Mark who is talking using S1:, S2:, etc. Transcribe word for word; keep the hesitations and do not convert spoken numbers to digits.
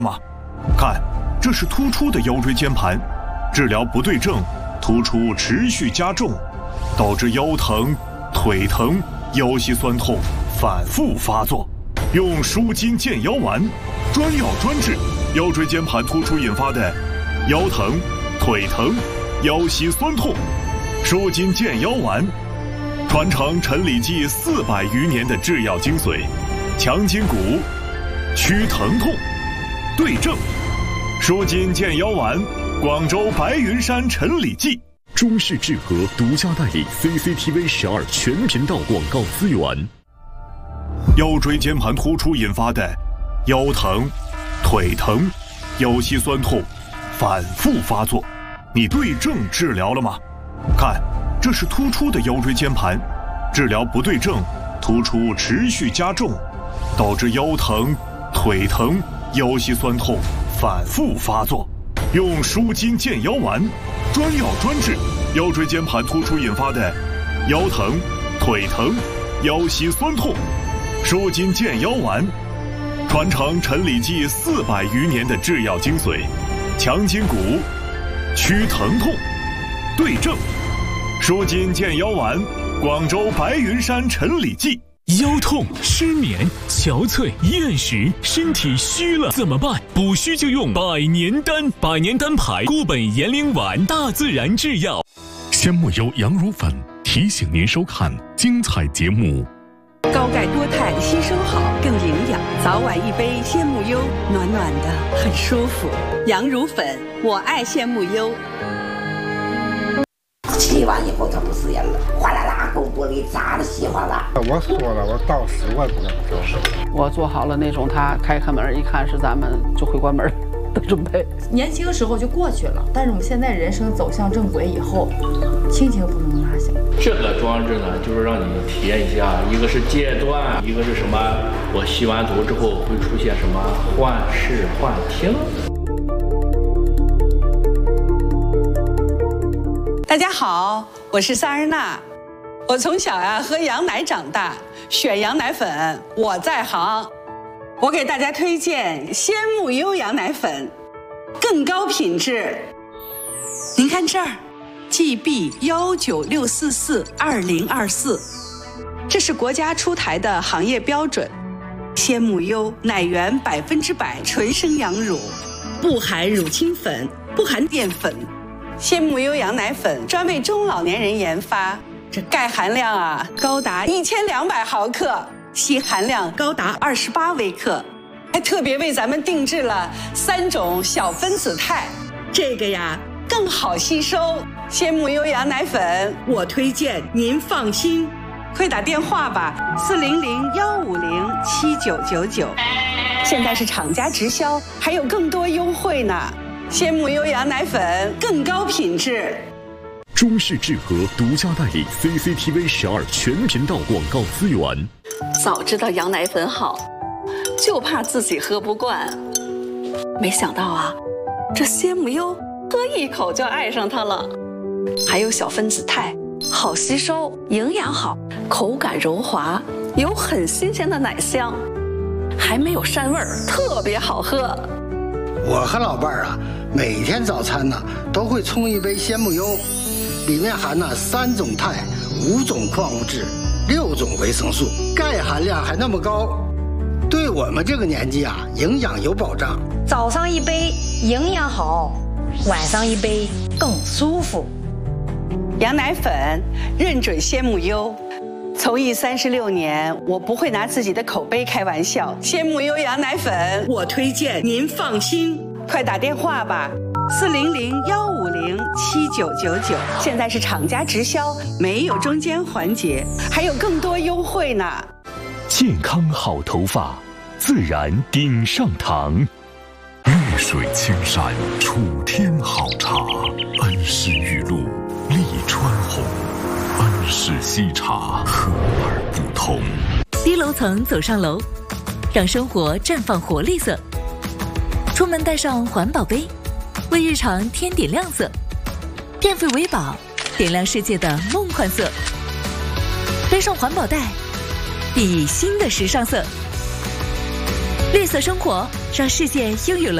S1: 吗？看，这是突出的腰椎间盘，治疗不对症，突出持续加重，导致腰疼、腿疼、腰膝酸痛反复发作。用舒筋健腰丸，专药专治腰椎间盘突出引发的腰疼、腿疼、腰膝酸痛。舒筋健腰丸，传承陈李济四百余年的制药精髓，强筋骨，祛疼痛，对症。舒筋健腰丸，广州白云山陈李济。
S2: 中式制和独家代理 C C T V 十二全频道广告资源。
S1: 腰椎间盘突出引发的腰疼、腿疼、腰膝酸痛反复发作，你对症治疗了吗？看，这是突出的腰椎间盘，治疗不对症，突出持续加重，导致腰疼、腿疼、腰膝酸痛反复发作。用舒筋健腰丸，专药专治腰椎间盘突出引发的腰疼、腿疼、腰膝酸痛。舒筋健腰丸，传承陈李济四百余年的制药精髓，强筋骨，祛疼痛，对症。舒筋健腰丸，广州白云山陈李济。
S3: 腰痛、失眠、憔悴、厌食，身体虚了怎么办？补虚就用百年丹，百年丹牌固本延龄丸，大自然制药。
S2: 鲜木优羊乳粉提醒您收看精彩节目。
S4: 高钙多肽吸收好，更营养。早晚一杯鲜木优，暖暖的，很舒服。羊乳粉，我爱鲜木优。
S5: 切完以后它不是人了，哗啦啦，够玻璃砸的稀哗啦。
S6: 我说了，我到时我也不敢说。
S7: 我做好了那种他开开门一看是咱们就会关门的准备。
S8: 年轻的时候就过去了，但是我们现在人生走向正轨以后，亲情不能落下。
S9: 这个装置呢，就是让你体验一下，一个是戒断，一个是什么？我吸完毒之后会出现什么幻视、幻听。
S4: 大家好，我是萨日娜。我从小呀喝羊奶长大，选羊奶粉我在行。我给大家推荐鲜木优羊奶粉，更高品质。您看这儿 ，G B 幺九六四四二零二四，这是国家出台的行业标准。鲜木优奶源百分之百纯生羊乳，不含乳清粉，不含淀粉。鲜木优羊奶粉专为中老年人研发，这钙含量啊高达一千两百毫克，硒含量高达二十八微克，还特别为咱们定制了三种小分子肽，这个呀更好吸收。鲜木优羊奶粉，我推荐您放心，快打电话吧，四零零幺五零七九九九，现在是厂家直销，还有更多优惠呢。鲜木优羊奶粉更高品质。
S2: 中式制和独家代理 C C T V 十二全频道广告资源。
S10: 早知道羊奶粉好，就怕自己喝不惯。没想到啊，这鲜木优喝一口就爱上它了。还有小分子肽，好吸收，营养好，口感柔滑，有很新鲜的奶香，还没有膻味儿，特别好喝。
S6: 我和老伴儿啊，每天早餐呢都会冲一杯鲜木优，里面含了三种肽、五种矿物质、六种维生素，钙含量还那么高，对我们这个年纪啊，营养有保障。
S11: 早上一杯营养好，晚上一杯更舒服。
S4: 羊奶粉认准鲜木优。从艺三十六年，我不会拿自己的口碑开玩笑。鲜木优羊奶粉，我推荐您放心，快打电话吧，四零零幺五零七九九九。现在是厂家直销，没有中间环节，还有更多优惠呢。
S3: 健康好头发，自然顶上堂。
S2: 绿水青山楚天好茶，恩施玉露丽川红。恩施西茶，和而不同。
S12: 低楼层走上楼，让生活绽放活力色。出门带上环保杯，为日常添点亮色。电费为宝，点亮世界的梦幻色。背上环保袋，熠熠新的时尚色。绿色生活， 让世界拥有了